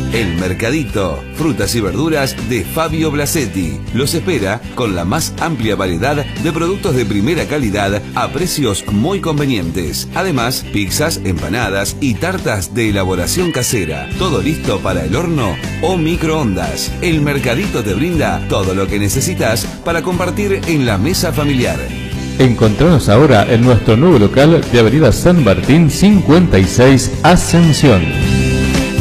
El Mercadito, frutas y verduras de Fabio Blasetti. Los espera con la más amplia variedad de productos de primera calidad a precios muy convenientes. Además, pizzas, empanadas y tartas de elaboración casera. Todo listo para el horno o microondas. El Mercadito te brinda todo lo que necesitas para compartir en la mesa familiar. Encontranos ahora en nuestro nuevo local de Avenida San Martín 56, Ascensión.